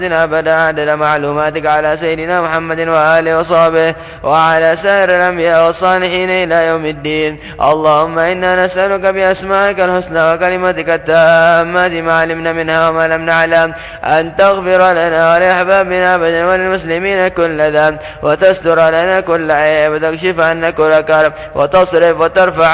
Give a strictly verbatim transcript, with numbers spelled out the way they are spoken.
أبدا عدد معلوماتك على سيدنا محمد وآله وصحبه وعلى سائر الأنبياء والصالحين إلى يوم الدين. اللهم إنا نسألك بأسمائك الحسنى وكلماتك التامات ما علمنا منها وما لم نعلم أن تغفر لنا ولأحبابنا أبدا وللمسلمين كل ذنب وتستر لنا كل عيب وتكشف عنا كل كرب وتصرف وترفع